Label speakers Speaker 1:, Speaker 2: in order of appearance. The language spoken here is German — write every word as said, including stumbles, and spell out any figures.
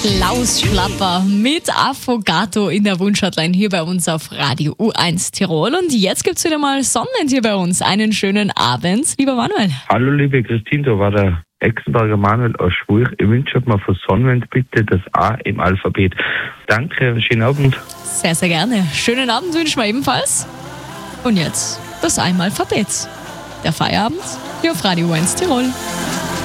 Speaker 1: Klaus Schlapper mit Affogato in der Wunschhotline hier bei uns auf Radio U eins Tirol. Und jetzt gibt's wieder mal Sonnenwind hier bei uns. Einen schönen Abend, lieber Manuel.
Speaker 2: Hallo liebe Christine, da war der Exenberger Manuel aus Schwuch. Ich wünsche mir von Sonnenwind bitte das A im Alphabet. Danke, schönen Abend.
Speaker 1: Sehr, sehr gerne. Schönen Abend wünschen wir ebenfalls. Und jetzt das A im Alphabet. Der Feierabend hier auf Radio U eins Tirol.